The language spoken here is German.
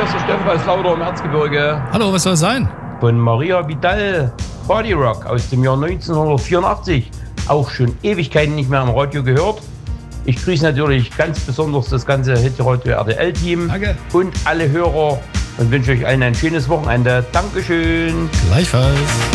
hier ist der Steffen aus Lauter im Erzgebirge. Hallo, was soll es sein? Von Maria Vidal, Body Rock aus dem Jahr 1984. Auch schon Ewigkeiten nicht mehr am Radio gehört. Ich grüße natürlich ganz besonders das ganze Hitradio RTL-Team. Danke. Und alle Hörer und wünsche euch allen ein schönes Wochenende. Dankeschön. Gleichfalls.